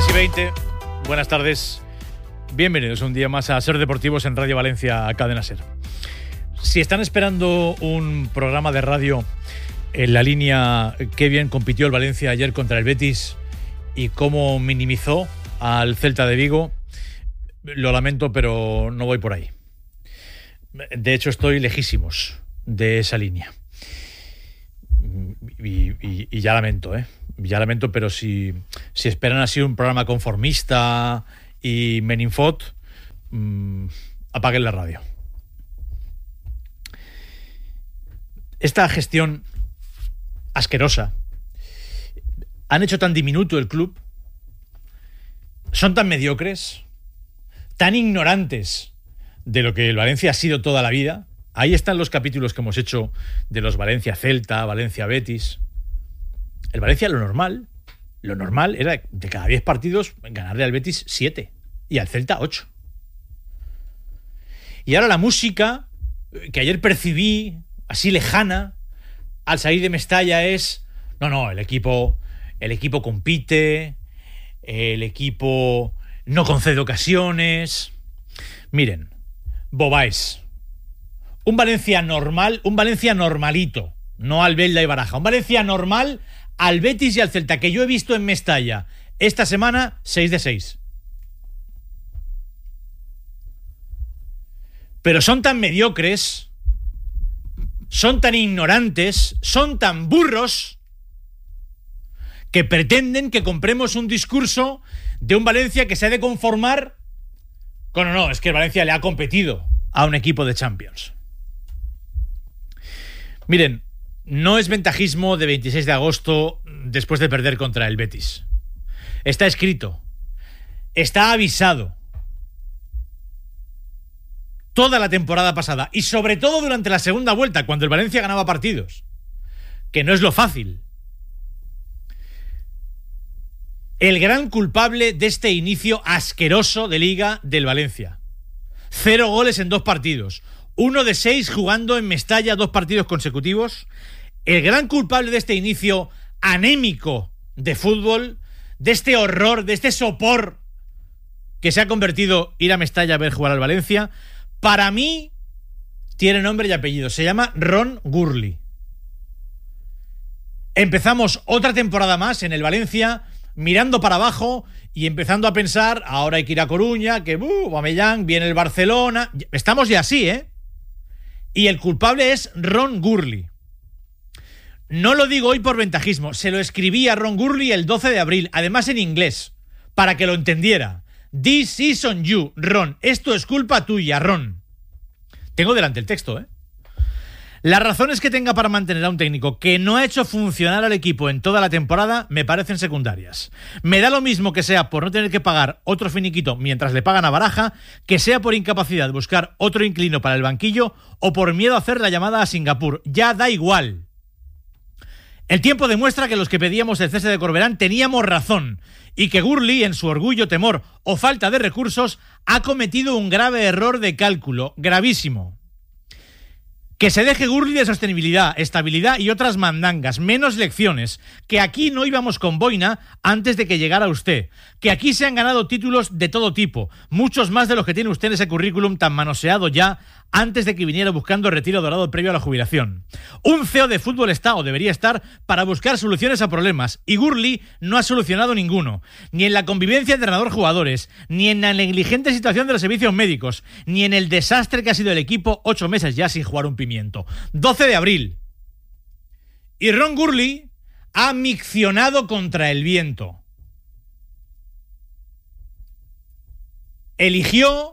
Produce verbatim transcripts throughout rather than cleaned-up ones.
seis y veinte, buenas tardes. Bienvenidos un día más a Ser Deportivos en Radio Valencia, Cadena Ser. Si están esperando un programa de radio en la línea qué bien compitió el Valencia ayer contra el Betis y cómo minimizó al Celta de Vigo, lo lamento, pero no voy por ahí. De hecho, estoy lejísimos de esa línea. Y, y, y ya lamento, ¿eh? Ya lamento, pero si, si esperan así un programa conformista y meninfot, mmm, apaguen la radio. Esta gestión asquerosa, han hecho tan diminuto el club, son tan mediocres, tan ignorantes de lo que el Valencia ha sido toda la vida. Ahí están los capítulos que hemos hecho de los Valencia-Celta, Valencia-Betis. El Valencia, lo normal, lo normal era de cada diez partidos ganarle al Betis siete y al Celta ocho. Y ahora la música que ayer percibí, así lejana, al salir de Mestalla es: no, no, el equipo, el equipo compite, el equipo no concede ocasiones. Miren, bobáis. Un Valencia normal, un Valencia normalito, no al Belda y Baraja, un Valencia normal al Betis y al Celta, que yo he visto en Mestalla esta semana, seis de seis. Pero son tan mediocres, son tan ignorantes, son tan burros, que pretenden que compremos un discurso de un Valencia que se ha de conformar con: no, no, es que el Valencia le ha competido a un equipo de Champions. Miren, no es ventajismo de veintiséis de agosto después de perder contra el Betis. Está escrito, está avisado. Toda la temporada pasada y sobre todo durante la segunda vuelta, cuando el Valencia ganaba partidos, que no es lo fácil. El gran culpable de este inicio asqueroso de Liga del Valencia. Cero goles en dos partidos. Uno de seis jugando en Mestalla, dos partidos consecutivos. El gran culpable de este inicio anémico de fútbol, de este horror, de este sopor que se ha convertido ir a Mestalla a ver jugar al Valencia, para mí tiene nombre y apellido. Se llama Ron Gurley. Empezamos otra temporada más en el Valencia mirando para abajo y empezando a pensar: ahora hay que ir a Coruña, que uh, Aubameyang, viene el Barcelona. Estamos ya así, ¿eh? Y el culpable es Ron Gurley. No lo digo hoy por ventajismo, se lo escribí a Ron Gurley el doce de abril, además en inglés, para que lo entendiera. This is on you, Ron. Esto es culpa tuya, Ron. Tengo delante el texto, ¿eh? Las razones que tenga para mantener a un técnico que no ha hecho funcionar al equipo en toda la temporada me parecen secundarias. Me da lo mismo que sea por no tener que pagar otro finiquito mientras le pagan a Baraja, que sea por incapacidad de buscar otro inclino para el banquillo o por miedo a hacer la llamada a Singapur. Ya da igual. El tiempo demuestra que los que pedíamos el cese de Corberán teníamos razón y que Gurley, en su orgullo, temor o falta de recursos, ha cometido un grave error de cálculo, gravísimo. Que se deje Gurley de sostenibilidad, estabilidad y otras mandangas, menos lecciones, que aquí no íbamos con boina antes de que llegara usted, que aquí se han ganado títulos de todo tipo, muchos más de los que tiene usted en ese currículum tan manoseado ya antes de que viniera buscando retiro dorado previo a la jubilación. Un C E O de fútbol está o debería estar para buscar soluciones a problemas, y Gurley no ha solucionado ninguno, ni en la convivencia entrenador-jugadores, ni en la negligente situación de los servicios médicos, ni en el desastre que ha sido el equipo ocho meses ya sin jugar un pimiento. doce de abril. Y Ron Gurley ha miccionado contra el viento. Eligió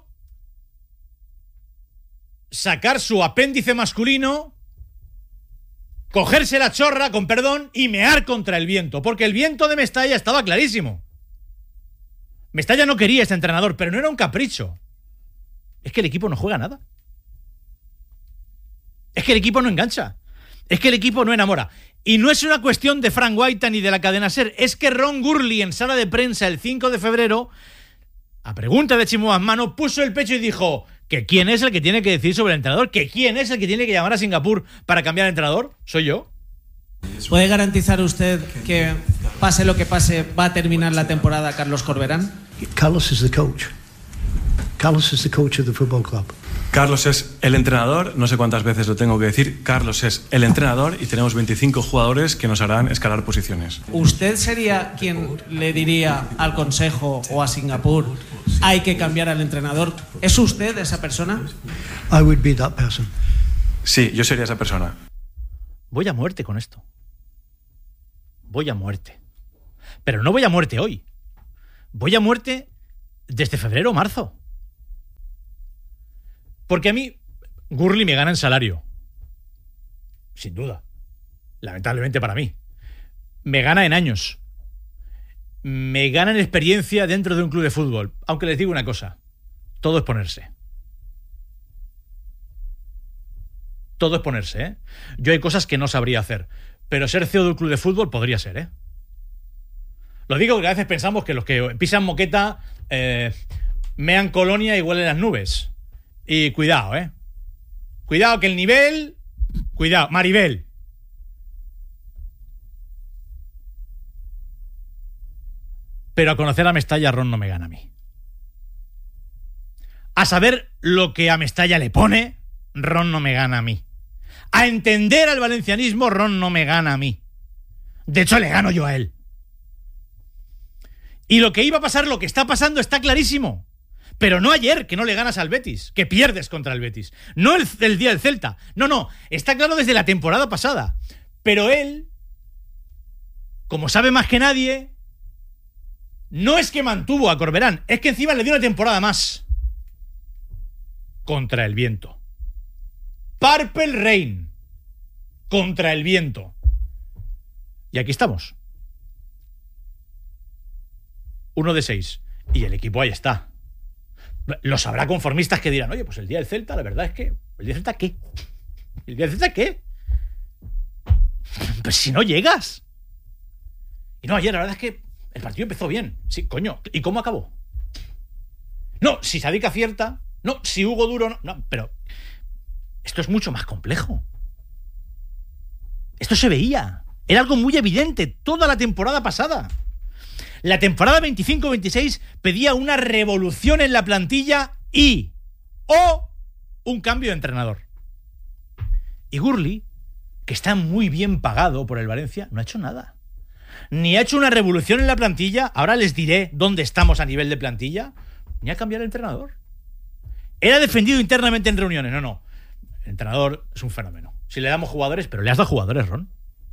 sacar su apéndice masculino, cogerse la chorra, con perdón, y mear contra el viento, porque el viento de Mestalla estaba clarísimo. Mestalla no quería este entrenador, pero no era un capricho. Es que el equipo no juega nada. Es que el equipo no engancha. Es que el equipo no enamora. Y no es una cuestión de Frank Guaita ni de la cadena SER. Es que Ron Gurley, en sala de prensa el cinco de febrero, a pregunta de Chimo Asmano, puso el pecho y dijo que quién es el que tiene que decir sobre el entrenador, que quién es el que tiene que llamar a Singapur para cambiar de entrenador. ¿Soy yo? ¿Puede garantizar usted que, pase lo que pase, va a terminar la temporada Carlos Corberán? Carlos is the coach. Carlos is the coach of the football club. Carlos es el entrenador, no sé cuántas veces lo tengo que decir. Carlos es el entrenador y tenemos veinticinco jugadores que nos harán escalar posiciones. ¿Usted sería quien le diría al Consejo o a Singapur hay que cambiar al entrenador? ¿Es usted esa persona? I would be that person. Sí, yo sería esa persona. Voy a muerte con esto. Voy a muerte. Pero no voy a muerte hoy. Voy a muerte desde febrero o marzo. Porque a mí, Gurley me gana en salario. Sin duda. Lamentablemente para mí. Me gana en años. Me gana en experiencia dentro de un club de fútbol. Aunque les digo una cosa. Todo es ponerse. Todo es ponerse, ¿eh? Yo hay cosas que no sabría hacer. Pero ser C E O de un club de fútbol podría ser, ¿eh? Lo digo porque a veces pensamos que los que pisan moqueta eh, mean colonia y huelen las nubes. Y cuidado, ¿eh? Cuidado que el nivel... Cuidado, Maribel. Pero a conocer a Mestalla, Ron no me gana a mí. A saber lo que a Mestalla le pone, Ron no me gana a mí. A entender al valencianismo, Ron no me gana a mí. De hecho, le gano yo a él. Y lo que iba a pasar, lo que está pasando, está clarísimo. Pero no ayer, que no le ganas al Betis, que pierdes contra el Betis. No el, el día del Celta. No, no, está claro desde la temporada pasada. Pero él, como sabe más que nadie, no es que mantuvo a Corberán, es que encima le dio una temporada más. Contra el viento. Purple Rain. Contra el viento. Y aquí estamos. Uno de seis. Y el equipo ahí está. Los habrá conformistas que dirán, oye, pues el día del Celta, la verdad es que... ¿El día del Celta qué? ¿El día del Celta qué? Pues si no llegas. Y no, ayer la verdad es que el partido empezó bien. Sí, coño. ¿Y cómo acabó? No, si Sadik acierta. No, si Hugo Duro no. No, pero esto es mucho más complejo. Esto se veía. Era algo muy evidente toda la temporada pasada. La temporada veinticinco veintiséis pedía una revolución en la plantilla y o un cambio de entrenador. Y Gurley, que está muy bien pagado por el Valencia, no ha hecho nada. Ni ha hecho una revolución en la plantilla, ahora les diré dónde estamos a nivel de plantilla, ni ha cambiado el entrenador. Era defendido internamente en reuniones, no, no. El entrenador es un fenómeno. Si le damos jugadores, pero le has dado jugadores, Ron.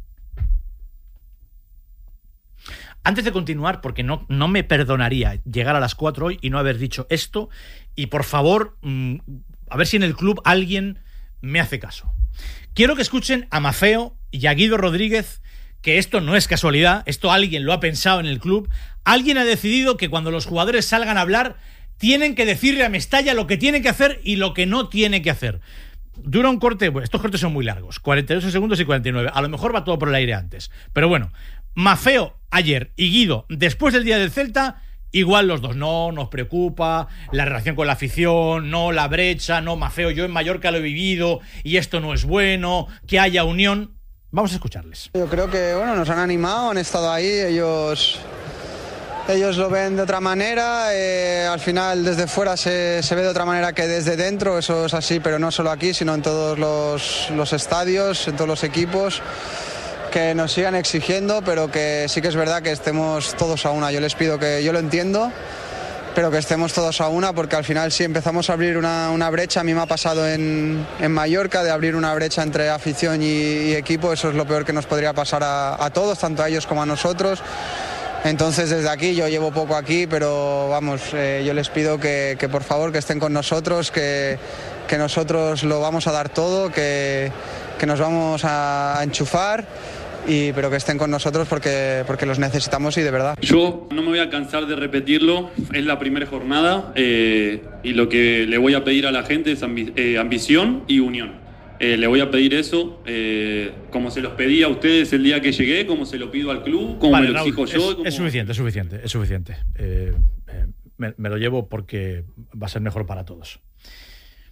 Antes de continuar, porque no, no me perdonaría llegar a las cuatro hoy y no haber dicho esto, y por favor, mmm, a ver si en el club alguien me hace caso. Quiero que escuchen a Maffeo y a Guido Rodríguez, que esto no es casualidad, esto alguien lo ha pensado en el club. Alguien ha decidido que cuando los jugadores salgan a hablar, tienen que decirle a Mestalla lo que tiene que hacer y lo que no tiene que hacer. Dura un corte, bueno, estos cortes son muy largos, cuarenta y ocho segundos y cuarenta y nueve. A lo mejor va todo por el aire antes, pero bueno. Maffeo ayer y Guido después del día del Celta, igual los dos. No nos preocupa la relación con la afición, no la brecha, no Maffeo, yo en Mallorca lo he vivido y esto no es bueno, que haya unión. Vamos a escucharles. Yo creo que bueno, nos han animado, han estado ahí, ellos ellos lo ven de otra manera, eh, al final desde fuera se, se ve de otra manera que desde dentro, eso es así, pero no solo aquí, sino en todos los, los estadios, en todos los equipos. Que nos sigan exigiendo, pero que sí que es verdad que estemos todos a una. Yo les pido que, yo lo entiendo, pero que estemos todos a una, porque al final si empezamos a abrir una, una brecha, a mí me ha pasado en, en Mallorca, de abrir una brecha entre afición y, y equipo, eso es lo peor que nos podría pasar a, a todos, tanto a ellos como a nosotros. Entonces desde aquí, yo llevo poco aquí, pero vamos, eh, yo les pido que, que por favor que estén con nosotros, que, que nosotros lo vamos a dar todo, que, que nos vamos a, a enchufar. Y, pero que estén con nosotros porque, porque los necesitamos y de verdad. Yo no me voy a cansar de repetirlo, es la primera jornada eh, y lo que le voy a pedir a la gente es ambi- eh, ambición y unión. Eh, le voy a pedir eso, eh, como se los pedí a ustedes el día que llegué, como se lo pido al club, como vale, me lo Raúl, exijo yo. Es, como... es suficiente, es suficiente, es suficiente. Eh, eh, me, me lo llevo porque va a ser mejor para todos.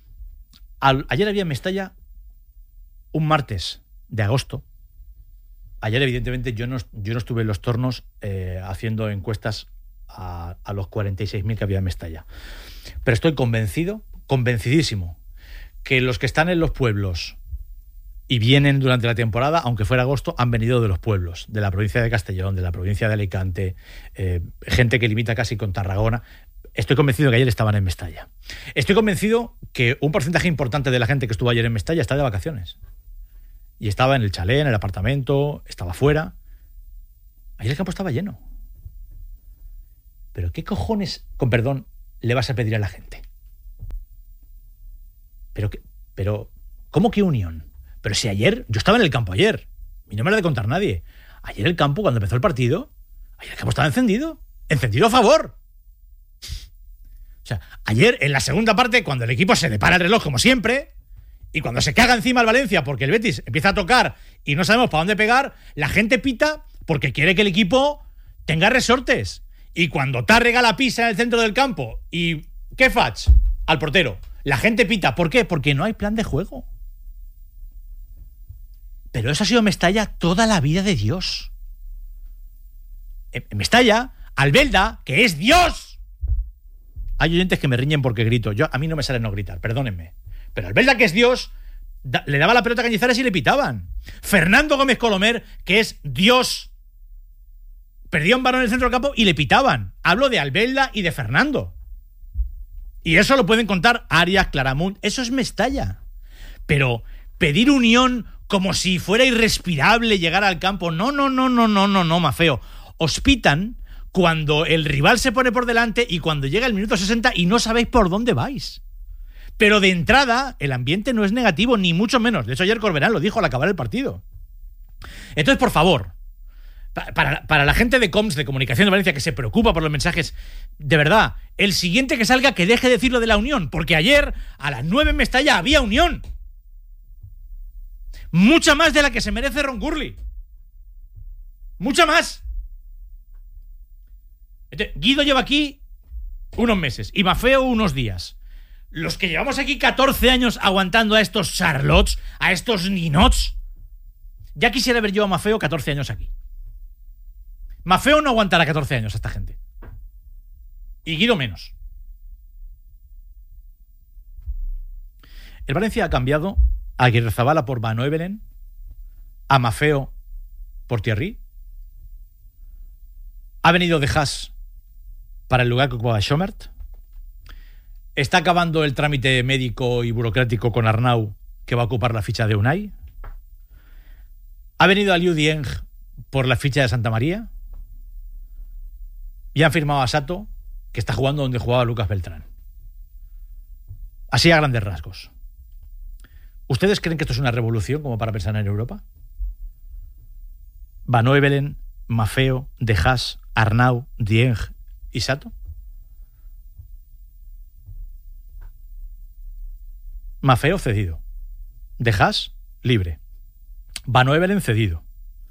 Al, ayer había en Mestalla un martes de agosto. ayer evidentemente yo no, yo no estuve en los tornos eh, haciendo encuestas a, a los cuarenta y seis mil que había en Mestalla. Pero estoy convencido, convencidísimo, que los que están en los pueblos y vienen durante la temporada, aunque fuera agosto, han venido de los pueblos, de la provincia de Castellón, de la provincia de Alicante, eh, gente que limita casi con Tarragona. Estoy convencido que ayer estaban en Mestalla. Estoy convencido que un porcentaje importante de la gente que estuvo ayer en Mestalla está de vacaciones. Y estaba en el chalet, en el apartamento, estaba fuera. Ayer el campo estaba lleno. Pero ¿qué cojones, con perdón, le vas a pedir a la gente? Pero, qué, pero ¿cómo que unión? Pero si ayer, yo estaba en el campo ayer, y no me lo ha de contar nadie. Ayer el campo, cuando empezó el partido, ayer el campo estaba encendido. Encendido a favor. O sea, ayer en la segunda parte, cuando el equipo se le para el reloj como siempre, y cuando se caga encima el Valencia porque el Betis empieza a tocar y no sabemos para dónde pegar, la gente pita porque quiere que el equipo tenga resortes. Y cuando Tárrega la pisa en el centro del campo y ¿qué fach? Al portero. La gente pita. ¿Por qué? Porque no hay plan de juego. Pero eso ha sido Mestalla toda la vida de Dios. En Mestalla, Albelda, que es Dios. Hay oyentes que me riñen porque grito. Yo, a mí no me sale no gritar, perdónenme. Pero Albelda, que es Dios, da, le daba la pelota a Cañizares y le pitaban. Fernando Gómez Colomer, que es Dios, perdía un balón en el centro del campo y le pitaban. Hablo de Albelda y de Fernando. Y eso lo pueden contar Arias, Claramunt. Eso es Mestalla. Pero pedir unión como si fuera irrespirable llegar al campo. No, no, no, no, no, no, no, Mafeo. Os pitan cuando el rival se pone por delante y cuando llega el minuto sesenta y no sabéis por dónde vais. Pero de entrada, el ambiente no es negativo, ni mucho menos. De hecho, ayer Corberán lo dijo al acabar el partido. Entonces, por favor, para, para la gente de Coms, de Comunicación de Valencia, que se preocupa por los mensajes, de verdad, el siguiente que salga que deje de decir lo de la unión, porque ayer a las nueve en Mestalla había unión. Mucha más de la que se merece Ron Gurley. Mucha más. Entonces, Guido lleva aquí unos meses y Mafeo unos días. Los que llevamos aquí catorce años aguantando a estos charlots, a estos ninots, ya quisiera ver yo a Mafeo catorce años aquí. Mafeo no aguantará catorce años a esta gente. Y Guido menos. El Valencia ha cambiado a Aguirrezabala por Van Oevelen, a Mafeo por Thierry. Ha venido de Haas para el lugar que ocupaba Schommert. Está acabando el trámite médico y burocrático con Arnau, que va a ocupar la ficha de Unai. Ha venido Aliou Dieng por la ficha de Santa María. Y han firmado a Sato, que está jugando donde jugaba Lucas Beltrán. Así a grandes rasgos. ¿Ustedes creen que esto es una revolución como para pensar en Europa? Van Oevelen, Mafeo, De Haas, Arnau, Dieng y Sato. Mafeo cedido. De Haas libre. Van Oevelen cedido.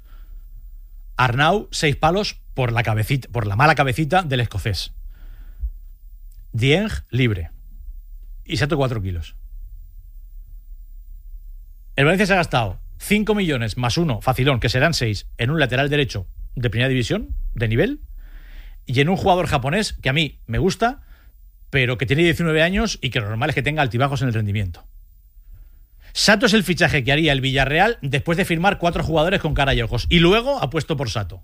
Arnau seis palos por la cabecita, por la mala cabecita del escocés. Dieng libre. Y Sato cuatro kilos. El Valencia se ha gastado cinco millones más uno, facilón, que serán seis, en un lateral derecho de primera división, de nivel, y en un jugador japonés que a mí me gusta, pero que tiene diecinueve años y que lo normal es que tenga altibajos en el rendimiento. Sato es el fichaje que haría el Villarreal después de firmar cuatro jugadores con cara y ojos, y luego apuesto por Sato.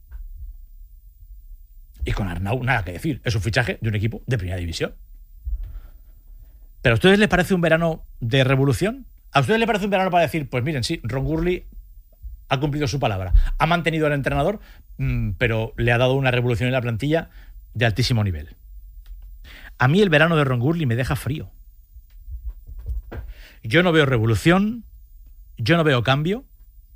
Y con Arnau nada que decir, es un fichaje de un equipo de primera división. ¿Pero a ustedes les parece un verano de revolución? ¿A ustedes les parece un verano para decir, pues miren, sí, Ron Gurley ha cumplido su palabra, ha mantenido al entrenador, pero le ha dado una revolución en la plantilla de altísimo nivel? A mí el verano de Ron Gurley me deja frío. Yo no veo revolución, yo no veo cambio.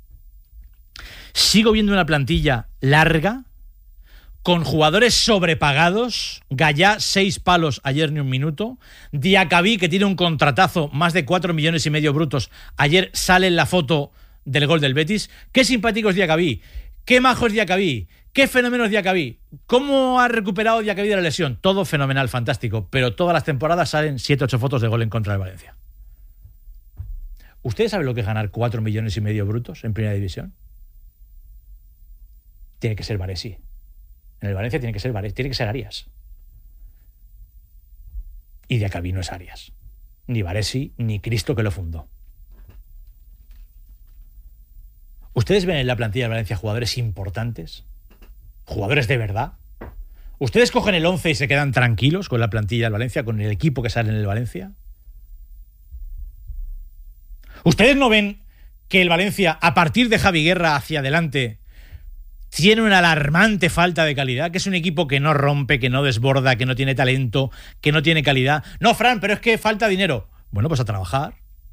Sigo viendo una plantilla larga, con jugadores sobrepagados. Gallá, seis palos, ayer ni un minuto. Diacabí, que tiene un contratazo, más de cuatro millones y medio brutos. Ayer sale en la foto del gol del Betis. Qué simpático es Diacabí, qué majo es Diacabí, qué fenómeno es Diacabí, cómo ha recuperado Diacabí de la lesión. Todo fenomenal, fantástico, pero todas las temporadas salen siete ocho fotos de gol en contra del Valencia. ¿Ustedes saben lo que es ganar cuatro millones y medio brutos en primera división? tiene que ser Baresi. En el Valencia tiene que ser Baresi, tiene que ser Arias. Y Diacabí no es Arias. Ni Baresi, ni Cristo que lo fundó. ¿Ustedes ven en la plantilla de Valencia jugadores importantes? ¿Jugadores de verdad? ¿Ustedes cogen el once y se quedan tranquilos con la plantilla del Valencia, con el equipo que sale en el Valencia? ¿Ustedes no ven que el Valencia, a partir de Javi Guerra hacia adelante, tiene una alarmante falta de calidad? Que es un equipo que no rompe, que no desborda, que no tiene talento, que no tiene calidad. No, Fran, pero es que falta dinero. Bueno, pues a trabajar.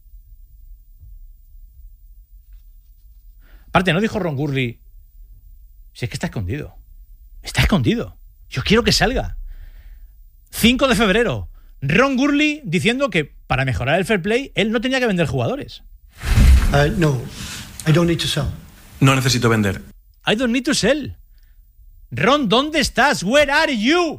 Aparte, ¿no dijo Ron Gurley? Si es que está escondido. Está escondido. Yo quiero que salga. cinco de febrero. Ron Gurley diciendo que para mejorar el fair play, él no tenía que vender jugadores. Uh, no, I don't need to sell. No necesito vender. I don't need to sell. Ron, ¿dónde estás? Where are you?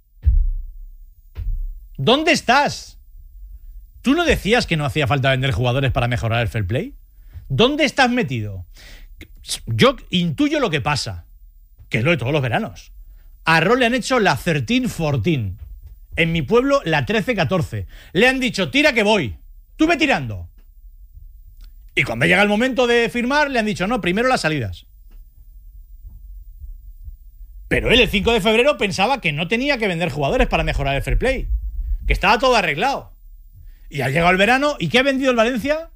¿Dónde estás? ¿Tú no decías que no hacía falta vender jugadores para mejorar el fair play? ¿Dónde estás metido? Yo intuyo lo que pasa, que es lo de todos los veranos. A Ron le han hecho la trece catorce. En mi pueblo, la trece catorce. Le han dicho, tira que voy. Tú ve tirando. Y cuando llega el momento de firmar, le han dicho, no, primero las salidas. Pero él, el cinco de febrero, pensaba que no tenía que vender jugadores para mejorar el fair play. Que estaba todo arreglado. Y ha llegado el verano, ¿y qué ha vendido el Valencia?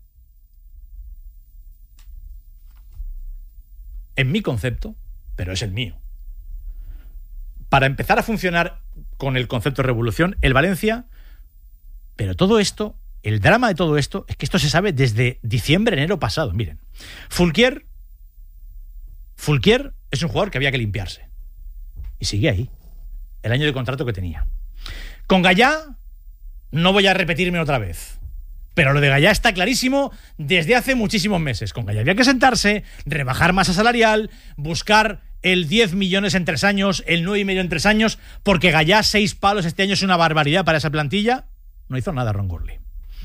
En mi concepto, pero es el mío. Para empezar a funcionar con el concepto de revolución, el Valencia... Pero todo esto, el drama de todo esto, es que esto se sabe desde diciembre, enero pasado. Miren, Fulquier... Fulquier es un jugador que había que limpiarse. Y sigue ahí. El año de contrato que tenía. Con Gallá, no voy a repetirme otra vez. Pero lo de Gallá está clarísimo desde hace muchísimos meses. Con Gallá había que sentarse, rebajar masa salarial, buscar el diez millones en tres años, el nueve y medio en tres años, porque Gallá seis palos este año es una barbaridad para esa plantilla. No hizo nada Ron Gurley.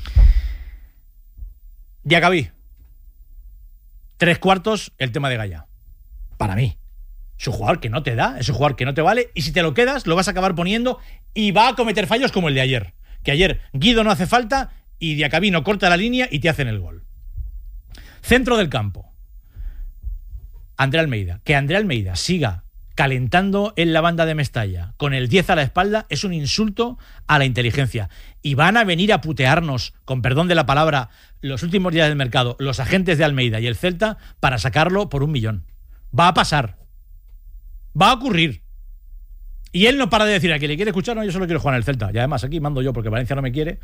Diacabí. Tres cuartos el tema de Gallá. Para mí. Es un jugador que no te da, es un jugador que no te vale, y si te lo quedas, lo vas a acabar poniendo y va a cometer fallos como el de ayer. Que ayer Guido no hace falta y Diacabí no corta la línea y te hacen el gol. Centro del campo. André Almeida. Que André Almeida siga calentando en la banda de Mestalla con el diez a la espalda es un insulto a la inteligencia. Y van a venir a putearnos, con perdón de la palabra, los últimos días del mercado, los agentes de Almeida y el Celta para sacarlo por un millón. Va a pasar. Va a ocurrir. Y él no para de decir a quien le quiere escuchar, no, yo solo quiero jugar en el Celta. Y además aquí mando yo porque Valencia no me quiere.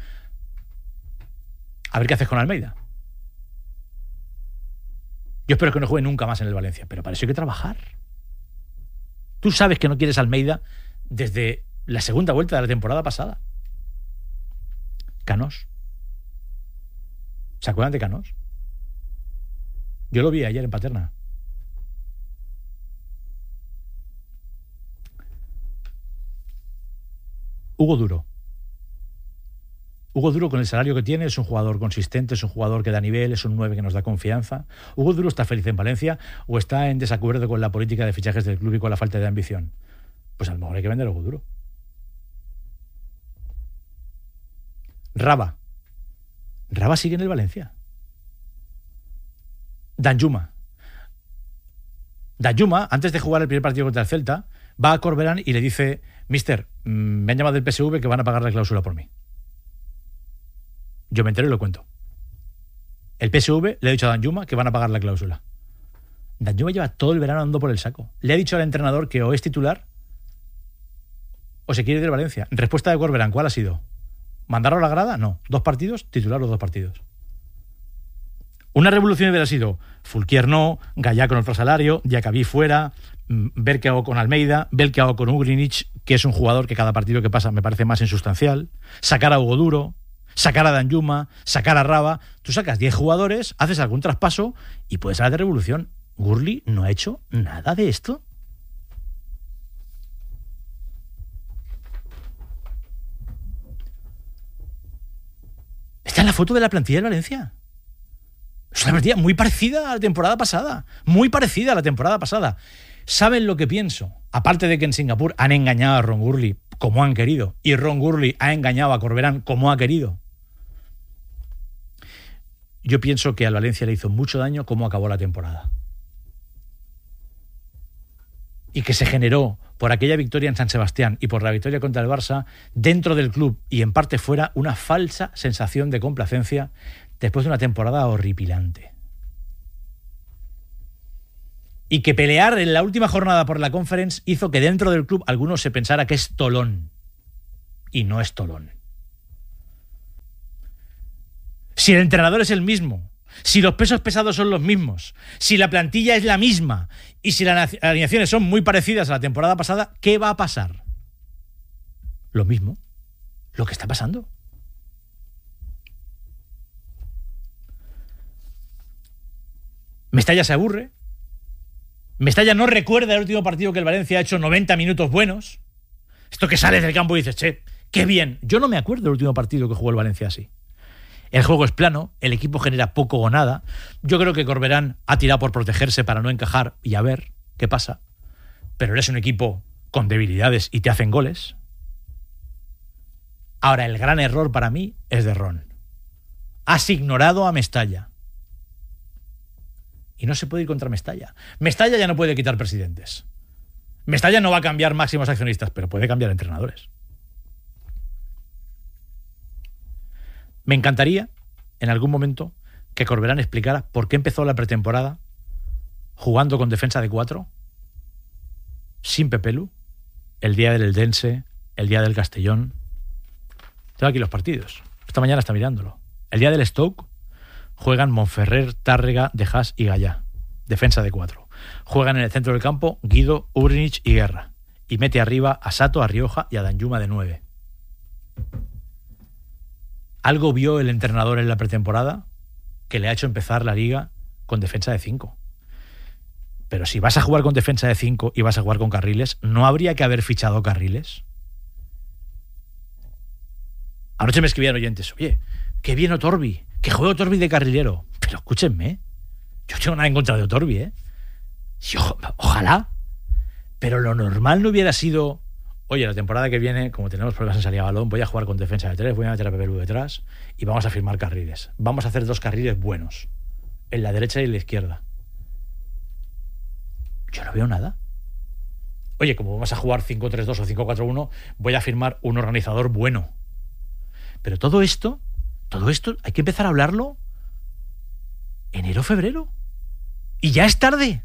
A ver qué haces con Almeida. Yo espero que no juegue nunca más en el Valencia, pero para eso hay que trabajar. Tú sabes que no quieres a Almeida desde la segunda vuelta de la temporada pasada. Canós. ¿Se acuerdan de Canós? Yo lo vi ayer en Paterna. Hugo Duro. Hugo Duro, con el salario que tiene, es un jugador consistente, es un jugador que da nivel, es un nueve que nos da confianza. ¿Hugo Duro está feliz en Valencia o está en desacuerdo con la política de fichajes del club y con la falta de ambición? Pues a lo mejor hay que vender a Hugo Duro. Raba. Raba sigue en el Valencia. Danjuma. Danjuma, antes de jugar el primer partido contra el Celta, va a Corberán y le dice: Mister, me han llamado del P S V que van a pagar la cláusula por mí. Yo me entero y lo cuento. El P S V le ha dicho a Danjuma que van a pagar la cláusula. Danjuma lleva todo el verano andando por el saco. Le ha dicho al entrenador que o es titular o se quiere ir del Valencia. Respuesta de Corberán, ¿cuál ha sido? ¿Mandarlo a la grada? No. ¿Dos partidos? Titular los dos partidos. Una revolución hubiera sido Fulquier no, Gallá con otro salario, Diacabí fuera, ver qué hago con Almeida, ver qué hago con Ugrinic, que es un jugador que cada partido que pasa me parece más insustancial, sacar a Hugo Duro, sacar a Danjuma, sacar a Raba. Tú sacas diez jugadores, haces algún traspaso y puedes hablar de revolución. Gurley no ha hecho nada de esto. Esta es la foto de la plantilla del Valencia. Es una plantilla muy parecida a la temporada pasada. Muy parecida a la temporada pasada. ¿Saben lo que pienso? Aparte de que en Singapur han engañado a Ron Gurley como han querido, y Ron Gurley ha engañado a Corberán como ha querido. Yo pienso que al Valencia le hizo mucho daño cómo acabó la temporada. Y que se generó por aquella victoria en San Sebastián y por la victoria contra el Barça, dentro del club y en parte fuera, una falsa sensación de complacencia después de una temporada horripilante. Y que pelear en la última jornada por la Conference hizo que dentro del club algunos se pensara que es tolón. Y no es tolón. Si el entrenador es el mismo, si los pesos pesados son los mismos, si la plantilla es la misma y si las alineaciones son muy parecidas a la temporada pasada, ¿qué va a pasar? Lo mismo. Lo que está pasando. Mestalla se aburre. Mestalla no recuerda el último partido que el Valencia ha hecho noventa minutos buenos. Esto que sales del campo y dices, che, qué bien. Yo no me acuerdo del último partido que jugó el Valencia así. El juego es plano, el equipo genera poco o nada. Yo creo que Corberán ha tirado por protegerse para no encajar y a ver qué pasa. Pero eres un equipo con debilidades y te hacen goles. Ahora, el gran error para mí es de Ron. Has ignorado a Mestalla. Y no se puede ir contra Mestalla. Mestalla ya no puede quitar presidentes. Mestalla no va a cambiar máximos accionistas, pero puede cambiar entrenadores. Me encantaría, en algún momento, que Corberán explicara por qué empezó la pretemporada jugando con defensa de cuatro, sin Pepelu, el día del Eldense, el día del Castellón. Tengo aquí los partidos. Esta mañana está mirándolo. El día del Stoke juegan Monferrer, Tárrega, De Haas y Gallá. Defensa de cuatro. Juegan en el centro del campo Guido, Urbinic y Guerra. Y mete arriba a Sato, a Rioja y a Danjuma de nueve. Algo vio el entrenador en la pretemporada que le ha hecho empezar la liga con defensa de cinco. Pero si vas a jugar con defensa de cinco y vas a jugar con carriles, ¿no habría que haber fichado carriles? Anoche me escribían oyentes, oye, qué bien Otorbi, que juega Otorbi de carrilero. Pero escúchenme, yo tengo nada en contra de Otorbi, ¿eh? Sí, o, ojalá. Pero lo normal no hubiera sido, oye, la temporada que viene, como tenemos problemas en salida de balón, voy a jugar con defensa de tres, voy a meter a Pepelu detrás y vamos a firmar carriles. Vamos a hacer dos carriles buenos, en la derecha y en la izquierda. Yo no veo nada. Oye, como vamos a jugar cinco tres dos o cinco cuatro uno, voy a firmar un organizador bueno. Pero todo esto, todo esto hay que empezar a hablarlo enero, febrero. Y ya es tarde.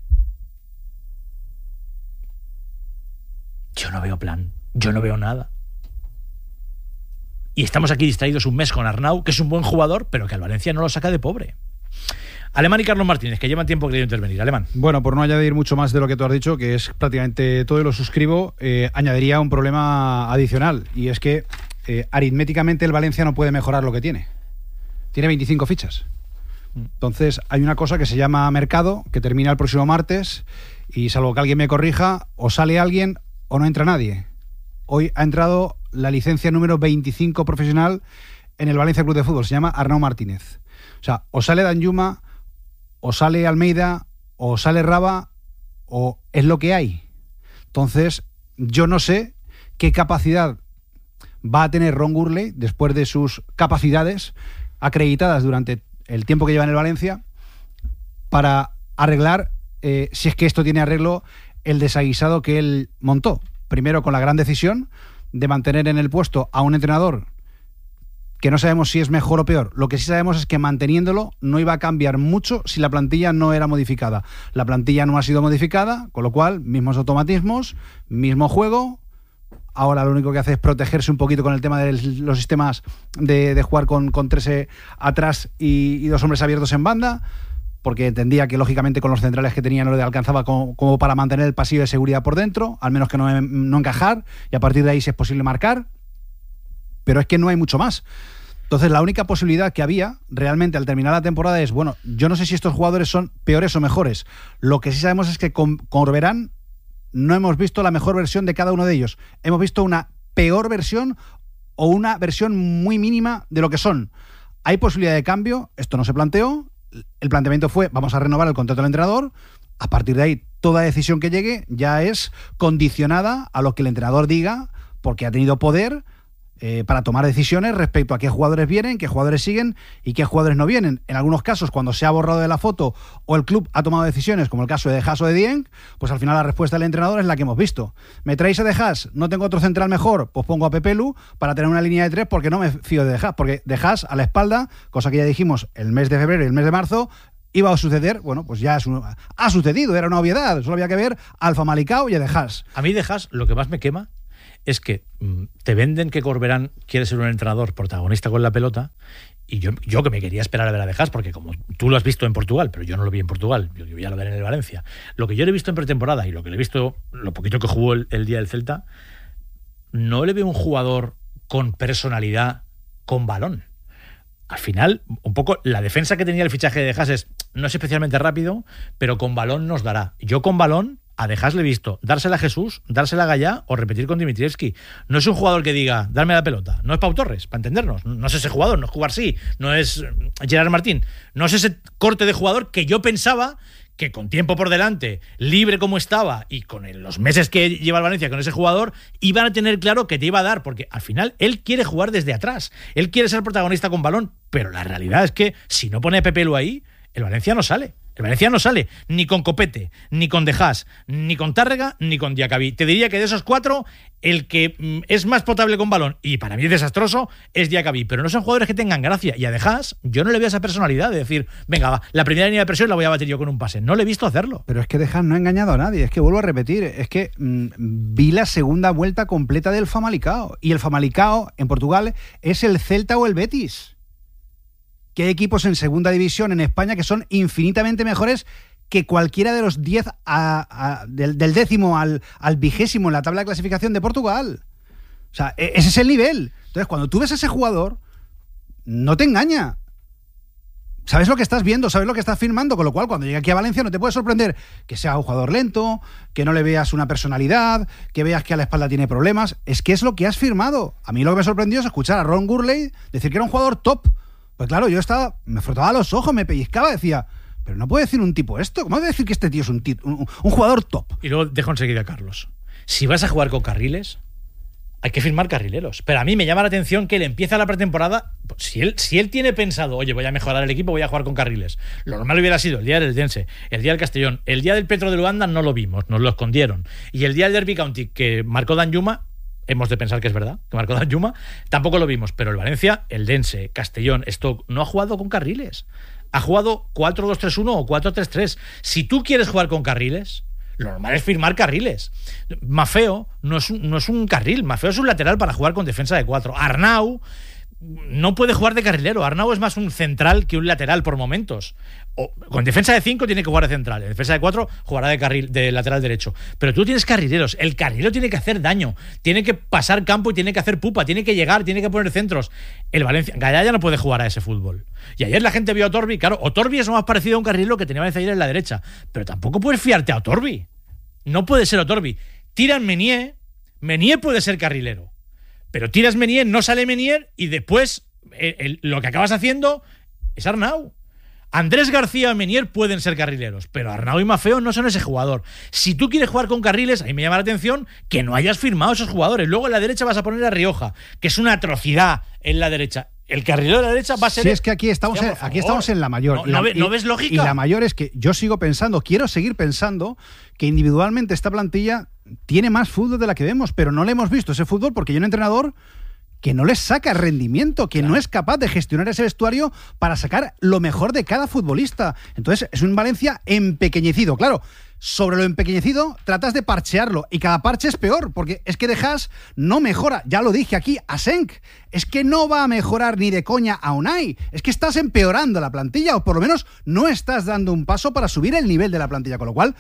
Yo no veo plan. Yo no veo nada. Y estamos aquí distraídos un mes con Arnau, que es un buen jugador, pero que al Valencia no lo saca de pobre. Alemán y Carlos Martínez, que llevan tiempo queriendo intervenir. Alemán. Bueno, por no añadir mucho más de lo que tú has dicho, que es prácticamente todo y lo suscribo, eh, añadiría un problema adicional, y es que eh, aritméticamente el Valencia no puede mejorar lo que tiene. Tiene veinticinco fichas. Entonces hay una cosa que se llama mercado, que termina el próximo martes, y salvo que alguien me corrija, o sale alguien o no entra nadie. Hoy ha entrado la licencia número veinticinco profesional en el Valencia Club de Fútbol, se llama Arnau Martínez. O sea, o sale Danjuma, o sale Almeida, o sale Raba, o es lo que hay. Entonces, yo no sé qué capacidad va a tener Ron Gurley, después de sus capacidades acreditadas durante el tiempo que lleva en el Valencia, para arreglar, eh, si es que esto tiene arreglo, el desaguisado que él montó. Primero con la gran decisión de mantener en el puesto a un entrenador que no sabemos si es mejor o peor. Lo que sí sabemos es que manteniéndolo no iba a cambiar mucho si la plantilla no era modificada. La plantilla no ha sido modificada, con lo cual, mismos automatismos, mismo juego. Ahora lo único que hace es protegerse un poquito con el tema de los sistemas de, de jugar con, con tres atrás y, y dos hombres abiertos en banda, porque entendía que lógicamente con los centrales que tenía no le alcanzaba como, como para mantener el pasillo de seguridad por dentro, al menos que no, no encajar, y a partir de ahí si es posible marcar. Pero es que no hay mucho más. Entonces la única posibilidad que había realmente al terminar la temporada es, bueno, yo no sé si estos jugadores son peores o mejores. Lo que sí sabemos es que con Corberán no hemos visto la mejor versión de cada uno de ellos. Hemos visto una peor versión o una versión muy mínima de lo que son. ¿Hay posibilidad de cambio? Esto no se planteó. El planteamiento fue, vamos a renovar el contrato del entrenador. A partir de ahí toda decisión que llegue ya es condicionada a lo que el entrenador diga, porque ha tenido poder eh, para tomar decisiones respecto a qué jugadores vienen, qué jugadores siguen y qué jugadores no vienen. En algunos casos, cuando se ha borrado de la foto o el club ha tomado decisiones, como el caso de De Haas o de Dieng, pues al final la respuesta del entrenador es la que hemos visto. ¿Me traéis a De Haas? ¿No tengo otro central mejor? Pues pongo a Pepe Lu para tener una línea de tres, porque no me fío de De Haas, porque De Haas a la espalda, cosa que ya dijimos el mes de febrero y el mes de marzo, iba a suceder, bueno, pues ya es un, ha sucedido, era una obviedad, solo había que ver a Alfa Malicao y a De Haas. A mí De Haas lo que más me quema es que mmm, te venden que Corberán quiere ser un entrenador protagonista con la pelota, y yo, yo que me quería esperar a ver a De Haas, porque como tú lo has visto en Portugal, pero yo no lo vi en Portugal, yo, yo ya lo veré en el Valencia. Lo que yo le he visto en pretemporada y lo que le he visto, lo poquito que jugó el, el día del Celta, no le veo un jugador con personalidad, con balón. Al final, un poco la defensa que tenía el fichaje de De Haas es, no es especialmente rápido, pero con balón nos dará. Yo con balón a De Haas le he visto dársela a Jesús, dársela a Gallá o repetir con Dimitrievski. No es un jugador que diga, darme la pelota. No es Pau Torres, para entendernos. No es ese jugador, no es Cubarsí, no es Gerard Martín. No es ese corte de jugador que yo pensaba que con tiempo por delante, libre como estaba y con el, los meses que lleva el Valencia con ese jugador, iban a tener claro que te iba a dar, porque al final él quiere jugar desde atrás. Él quiere ser protagonista con balón, pero la realidad es que si no pone a Pepe Lu ahí, el Valencia no sale. El Valencia no sale ni con Copete, ni con De Haas, ni con Tárrega, ni con Diacabí. Te diría que de esos cuatro, el que mm, es más potable con balón, y para mí es desastroso, es Diacabí. Pero no son jugadores que tengan gracia. Y a De Haas, yo no le veo esa personalidad de decir, venga, va, la primera línea de presión la voy a batir yo con un pase. No le he visto hacerlo. Pero es que De Haas no ha engañado a nadie. Es que vuelvo a repetir, es que mmm, vi la segunda vuelta completa del Famalicao. Y el Famalicao, en Portugal, es el Celta o el Betis. Que hay equipos en segunda división en España que son infinitamente mejores que cualquiera de los diez a, a, del, del décimo al, al vigésimo en la tabla de clasificación de Portugal. O sea, ese es el nivel. Entonces, cuando tú ves a ese jugador, no te engaña. Sabes lo que estás viendo, sabes lo que estás firmando, con lo cual cuando llegue aquí a Valencia no te puede sorprender que sea un jugador lento, que no le veas una personalidad, que veas que a la espalda tiene problemas. Es que es lo que has firmado. A mí lo que me sorprendió es escuchar a Ron Gurley decir que era un jugador top. Pues claro, yo estaba, me frotaba los ojos, me pellizcaba, decía, pero no puede decir un tipo esto, ¿cómo puede decir que este tío es un, tío, un, un jugador top? Y luego dejo enseguida a Carlos. Si vas a jugar con carriles, hay que firmar carrileros. Pero a mí me llama la atención que él empieza la pretemporada, si él, si él tiene pensado, oye, voy a mejorar el equipo, voy a jugar con carriles. Lo normal hubiera sido el día del Eldense, el día del Castellón, el día del Petro de Luanda no lo vimos, nos lo escondieron. Y el día del Derby County, que marcó Danjuma, hemos de pensar que es verdad, que marcó Danjuma, tampoco lo vimos, pero el Valencia, el Dense, Castellón, Stoke, no ha jugado con carriles. Ha jugado cuatro dos tres uno o cuatro tres tres. Si tú quieres jugar con carriles, lo normal es firmar carriles. Maffeo no es un, no es un carril, Maffeo es un lateral para jugar con defensa de cuatro. Arnau no puede jugar de carrilero. Arnau es más un central que un lateral por momentos. O, con defensa de cinco tiene que jugar de central. En defensa de cuatro jugará de carril, de lateral derecho. Pero tú tienes carrileros. El carrilero tiene que hacer daño. Tiene que pasar campo y tiene que hacer pupa. Tiene que llegar, tiene que poner centros. El Valencia, Gallá ya no puede jugar a ese fútbol. Y ayer la gente vio a Otorbi. Claro, Otorbi es lo más parecido a un carrilero que tenía Valencia ayer en la derecha. Pero tampoco puedes fiarte a Otorbi. No puede ser Otorbi. Tiran Menier. Menier puede ser carrilero. Pero tiras Menier, no sale Menier y después el, el, lo que acabas haciendo es Arnau. Andrés García y Menier pueden ser carrileros, pero Arnau y Maffeo no son ese jugador. Si tú quieres jugar con carriles, ahí me llama la atención que no hayas firmado esos jugadores. Luego en la derecha vas a poner a Rioja, que es una atrocidad en la derecha. El carrilero de la derecha va a ser... Sí, es que aquí estamos, en, aquí estamos en la mayor. ¿No, no, la, ¿no ves lógica? Y la mayor es que yo sigo pensando, quiero seguir pensando que individualmente esta plantilla tiene más fútbol de la que vemos, pero no le hemos visto ese fútbol porque hay un entrenador que no les saca rendimiento, que claro, no es capaz de gestionar ese vestuario para sacar lo mejor de cada futbolista. Entonces es un Valencia empequeñecido. Claro, sobre lo empequeñecido tratas de parchearlo y cada parche es peor, porque es que De Haas no mejora. Ya lo dije aquí, a Senk. Es que no va a mejorar ni de coña a Unai. Es que estás empeorando la plantilla, o por lo menos no estás dando un paso para subir el nivel de la plantilla, con lo cual...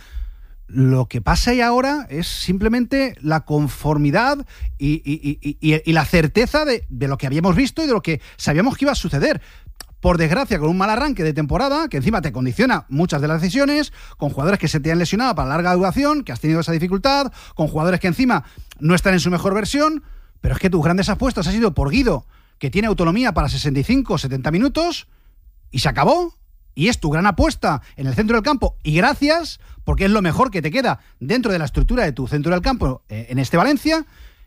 Lo que pasa ahí ahora es simplemente la conformidad y, y, y, y, y la certeza de, de lo que habíamos visto y de lo que sabíamos que iba a suceder. Por desgracia, con un mal arranque de temporada, que encima te condiciona muchas de las decisiones, con jugadores que se te han lesionado para larga duración, que has tenido esa dificultad, con jugadores que encima no están en su mejor versión, pero es que tus grandes apuestas han sido por Guido, que tiene autonomía para sesenta y cinco o setenta minutos, y se acabó. y es tu gran apuesta en el centro del campo, y gracias, porque es lo mejor que te queda dentro de la estructura de tu centro del campo eh, en este Valencia,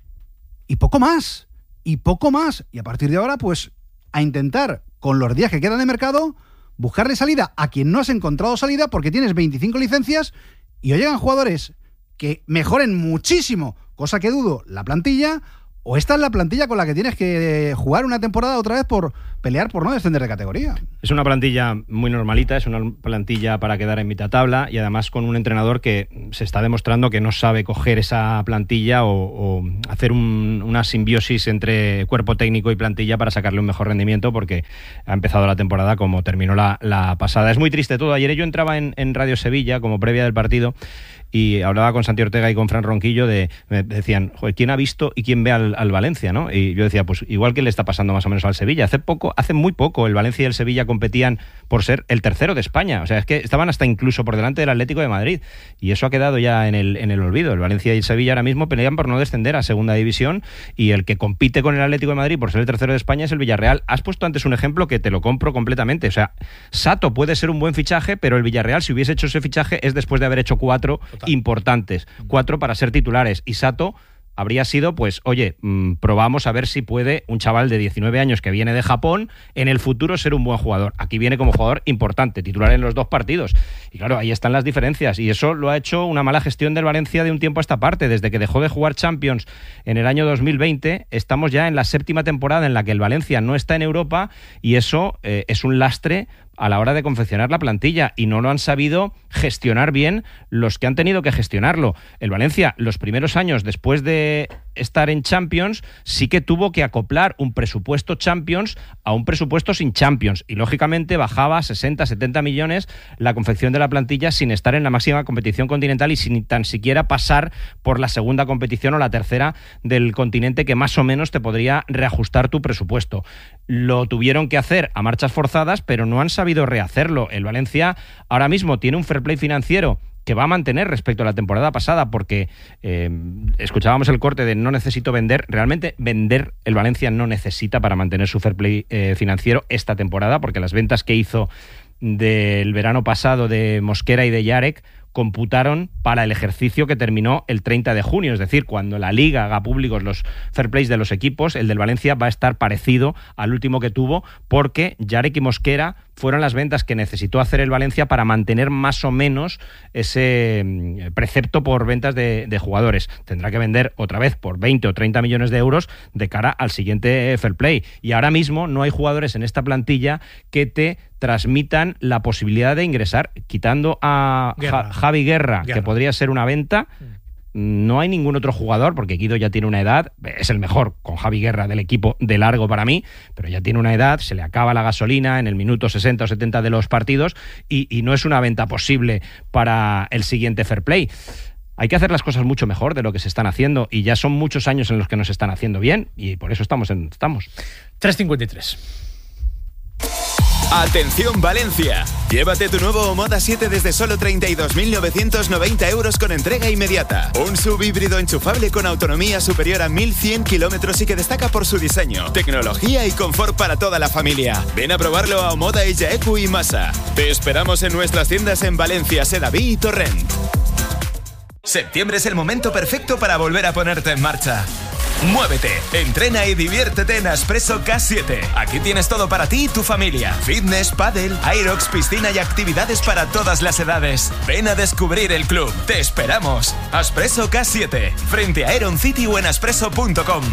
y poco más, y poco más. Y a partir de ahora, pues, a intentar, con los días que quedan de mercado, buscarle salida a quien no has encontrado salida, porque tienes veinticinco licencias y o llegan jugadores que mejoren muchísimo, cosa que dudo, la plantilla, o esta es la plantilla con la que tienes que jugar una temporada otra vez por pelear por no descender de categoría. Es una plantilla muy normalita, es una plantilla para quedar en mitad tabla, y además con un entrenador que se está demostrando que no sabe coger esa plantilla o, o hacer un, una simbiosis entre cuerpo técnico y plantilla para sacarle un mejor rendimiento, porque ha empezado la temporada como terminó la, la pasada. Es muy triste todo. Ayer yo entraba en, en Radio Sevilla como previa del partido y hablaba con Santi Ortega y con Fran Ronquillo, de, me decían, joder, ¿quién ha visto y quién ve al, al Valencia, ¿no? Y yo decía, pues igual que le está pasando más o menos al Sevilla. Hace poco, hace muy poco, el Valencia y el Sevilla competían por ser el tercero de España. O sea, es que estaban hasta incluso por delante del Atlético de Madrid. Y eso ha quedado ya en el, en el olvido. El Valencia y el Sevilla ahora mismo pelean por no descender a segunda división, y el que compite con el Atlético de Madrid por ser el tercero de España es el Villarreal. Has puesto antes un ejemplo que te lo compro completamente. O sea, Sato puede ser un buen fichaje, pero el Villarreal, si hubiese hecho ese fichaje, es después de haber hecho cuatro Total. importantes. Cuatro para ser titulares. Y Sato habría sido, pues, oye, mmm, probamos a ver si puede un chaval de diecinueve años que viene de Japón en el futuro ser un buen jugador. Aquí viene como jugador importante, titular en los dos partidos. Y claro, ahí están las diferencias. Y eso lo ha hecho una mala gestión del Valencia de un tiempo a esta parte. Desde que dejó de jugar Champions en el año dos mil veinte, estamos ya en la séptima temporada en la que el Valencia no está en Europa, y eso eh, es un lastre a la hora de confeccionar la plantilla, y no lo han sabido gestionar bien los que han tenido que gestionarlo. El Valencia, los primeros años después de estar en Champions, sí que tuvo que acoplar un presupuesto Champions a un presupuesto sin Champions, y lógicamente bajaba a sesenta, setenta millones la confección de la plantilla sin estar en la máxima competición continental y sin tan siquiera pasar por la segunda competición o la tercera del continente, que más o menos te podría reajustar tu presupuesto. Lo tuvieron que hacer a marchas forzadas, pero no han sabido rehacerlo. El Valencia ahora mismo tiene un fair play financiero que va a mantener respecto a la temporada pasada, porque eh, escuchábamos el corte de no necesito vender. Realmente vender el Valencia no necesita para mantener su fair play eh, financiero esta temporada, porque las ventas que hizo del verano pasado de Mosquera y de Yarek computaron para el ejercicio que terminó el treinta de junio, es decir, cuando la Liga haga públicos los fair plays de los equipos, el del Valencia va a estar parecido al último que tuvo, porque Yarek y Mosquera fueron las ventas que necesitó hacer el Valencia para mantener más o menos ese precepto por ventas de, de jugadores. Tendrá que vender otra vez por veinte o treinta millones de euros de cara al siguiente fair play. Y ahora mismo no hay jugadores en esta plantilla que te transmitan la posibilidad de ingresar, quitando a Guerra. Ja, Javi Guerra, Guerra, que podría ser una venta. No hay ningún otro jugador, porque Guido ya tiene una edad, es el mejor con Javi Guerra del equipo de largo para mí, pero ya tiene una edad, se le acaba la gasolina en el minuto sesenta o setenta de los partidos, y, y no es una venta posible para el siguiente fair play. Hay que hacer las cosas mucho mejor de lo que se están haciendo, y ya son muchos años en los que no se están haciendo bien, y por eso estamos en estamos. tres cincuenta y tres. Atención Valencia, llévate tu nuevo Omoda siete desde solo treinta y dos mil novecientos noventa euros con entrega inmediata. Un subhíbrido enchufable con autonomía superior a mil cien kilómetros y que destaca por su diseño, tecnología y confort para toda la familia. Ven a probarlo a Omoda Illaecu y Masa. Te esperamos en nuestras tiendas en Valencia, Sedaví y Torrent. Septiembre es el momento perfecto para volver a ponerte en marcha. Muévete, entrena y diviértete en Aspresso K siete. Aquí tienes todo para ti y tu familia. Fitness, pádel, aerox, piscina y actividades para todas las edades. Ven a descubrir el club. Te esperamos. Aspresso K siete, frente a Aeron City o en aspresso punto com.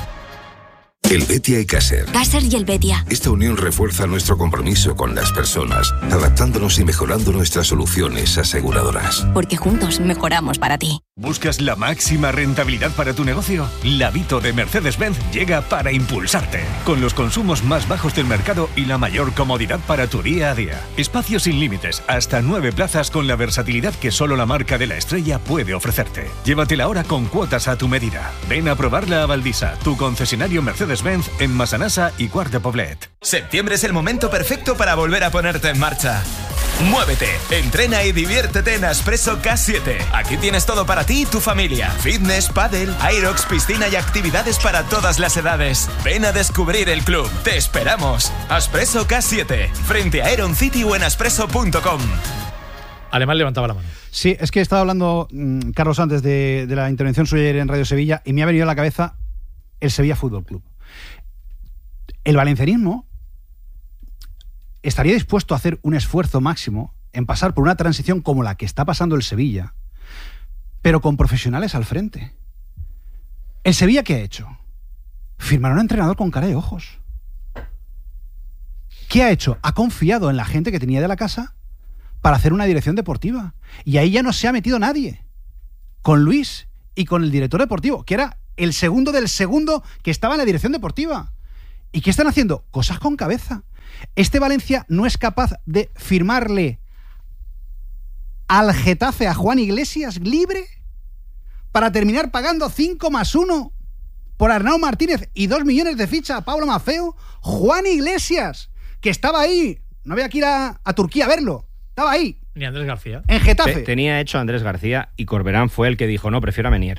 El Betia y Caser. Caser y el Betia. Esta unión refuerza nuestro compromiso con las personas, adaptándonos y mejorando nuestras soluciones aseguradoras. Porque juntos mejoramos para ti. ¿Buscas la máxima rentabilidad para tu negocio? La Vito de Mercedes-Benz llega para impulsarte. Con los consumos más bajos del mercado y la mayor comodidad para tu día a día. Espacios sin límites, hasta nueve plazas con la versatilidad que solo la marca de la estrella puede ofrecerte. Llévatela ahora con cuotas a tu medida. Ven a probarla a Valdisa, tu concesionario Mercedes-Benz en Massanassa y Quart de Poblet. Septiembre es el momento perfecto para volver a ponerte en marcha. Muévete, entrena y diviértete en Aspresso K siete. Aquí tienes todo para ti y tu familia. Fitness, pádel, aerox, piscina y actividades para todas las edades. Ven a descubrir el club. Te esperamos. Aspresso K siete, frente a Aeron City o en aspresso punto com. Alemán levantaba la mano. Sí, es que estaba hablando mmm, Carlos antes de, de la intervención suya ayer en Radio Sevilla y me ha venido a la cabeza el Sevilla Fútbol Club. El valencianismo estaría dispuesto a hacer un esfuerzo máximo en pasar por una transición como la que está pasando el Sevilla, pero con profesionales al frente. ¿El Sevilla qué ha hecho? Firmar a un entrenador con cara de ojos. ¿Qué ha hecho? Ha confiado en la gente que tenía de la casa para hacer una dirección deportiva. Y ahí ya no se ha metido nadie. Con Luis y con el director deportivo, que era el segundo del segundo que estaba en la dirección deportiva. ¿Y qué están haciendo? Cosas con cabeza. Este Valencia no es capaz de firmarle al Getafe a Juan Iglesias libre para terminar pagando cinco más uno por Arnau Martínez y dos millones de ficha a Pablo Maffeo. Juan Iglesias, que estaba ahí, no había que ir a, a Turquía a verlo, estaba ahí. Ni Andrés García. En Getafe. Te, tenía hecho Andrés García y Corberán fue el que dijo, no, prefiero a Menier.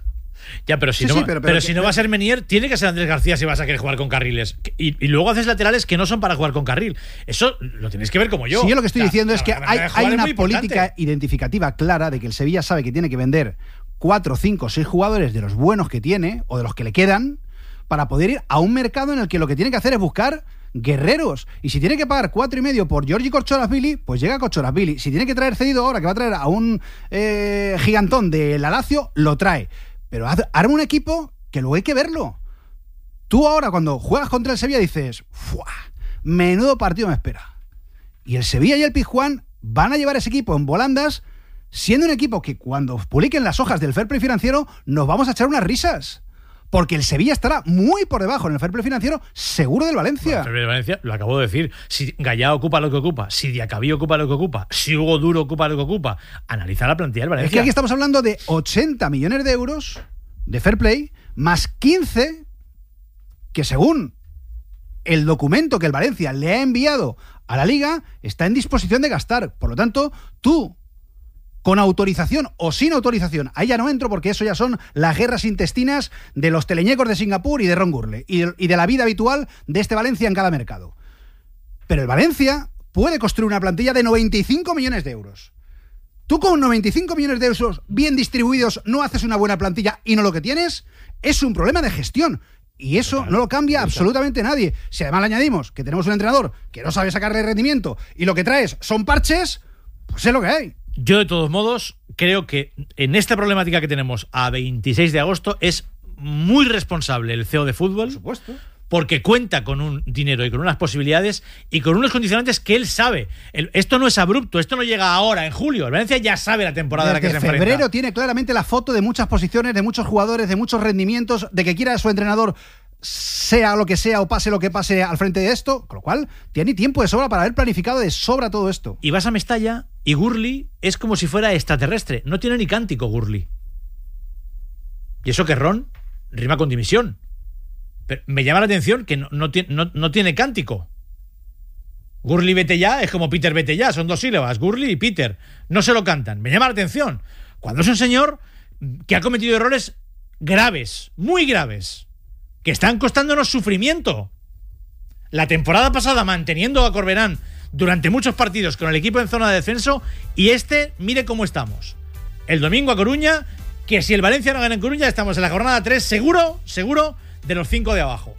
Ya, pero si, sí, no, sí, pero, pero, pero pero que, si no va a ser Menier, tiene que ser Andrés García si vas a querer jugar con carriles. Y, y luego haces laterales que no son para jugar con carril. Eso lo tenéis que ver como yo. Sí, yo lo que estoy o sea, diciendo es que hay, hay una política importante. identificativa clara de que el Sevilla sabe que tiene que vender cuatro, cinco, seis jugadores de los buenos que tiene o de los que le quedan para poder ir a un mercado en el que lo que tiene que hacer es buscar guerreros. Y si tiene que pagar cuatro y medio por Giorgi Corchorazvili, pues llega Corchorazvili. Si tiene que traer cedido ahora, que va a traer a un eh, gigantón de la Lazio, lo trae. Pero haz, arma un equipo que luego hay que verlo. Tú ahora cuando juegas contra el Sevilla dices, ¡fua! Menudo partido me espera. Y el Sevilla y el Pizjuán van a llevar ese equipo en volandas, siendo un equipo que cuando publiquen las hojas del fair play financiero nos vamos a echar unas risas. Porque el Sevilla estará muy por debajo en el fair play financiero, seguro del Valencia. Bueno, el fair play de Valencia, lo acabo de decir. Si Gallá ocupa lo que ocupa, si Diacabí ocupa lo que ocupa, si Hugo Duro ocupa lo que ocupa, analizar la plantilla del Valencia. Es que aquí estamos hablando de ochenta millones de euros de fair play, más quince que según el documento que el Valencia le ha enviado a la Liga, está en disposición de gastar. Por lo tanto, tú, con autorización o sin autorización, ahí ya no entro porque eso ya son las guerras intestinas de los teleñecos de Singapur y de Ron Gurley y de, y de la vida habitual de este Valencia en cada mercado. Pero el Valencia puede construir una plantilla de noventa y cinco millones de euros. Tú con noventa y cinco millones de euros bien distribuidos no haces una buena plantilla y no lo que tienes es un problema de gestión. Y eso no lo cambia absolutamente nadie. Si además le añadimos que tenemos un entrenador que no sabe sacarle rendimiento y lo que traes son parches, pues es lo que hay. Yo, de todos modos, creo que en esta problemática que tenemos a veintiséis de agosto es muy responsable el C E O de fútbol. Por supuesto. Porque cuenta con un dinero y con unas posibilidades y con unos condicionantes que él sabe. El, esto no es abrupto, esto no llega ahora, en julio. El Valencia ya sabe la temporada Desde a la que se febrero enfrenta. Tiene claramente la foto de muchas posiciones, de muchos jugadores, de muchos rendimientos, de que quiera su entrenador, sea lo que sea o pase lo que pase al frente de esto, con lo cual tiene tiempo de sobra para haber planificado de sobra todo esto. Y vas a Mestalla y Gurley es como si fuera extraterrestre. No tiene ni cántico Gurley. Y eso que Ron rima con dimisión. Pero me llama la atención que no, no, tiene, no, no tiene cántico. Gurley vete ya es como Peter vete ya, son dos sílabas, Gurley y Peter. No se lo cantan. Me llama la atención. Cuando es un señor que ha cometido errores graves, muy graves, que están costándonos sufrimiento. La temporada pasada manteniendo a Corberán durante muchos partidos con el equipo en zona de descenso y este, mire cómo estamos. El domingo a Coruña, que si el Valencia no gana en Coruña, estamos en la jornada tres seguro, seguro, de los cinco de abajo.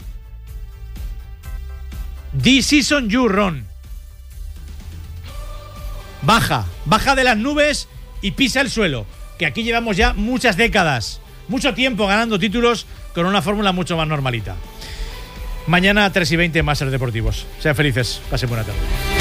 This season you run. Baja, baja de las nubes y pisa el suelo, que aquí llevamos ya muchas décadas, mucho tiempo ganando títulos con una fórmula mucho más normalita. Mañana tres y veinte más Ser Deportivos. Sean felices, pasen buena tarde.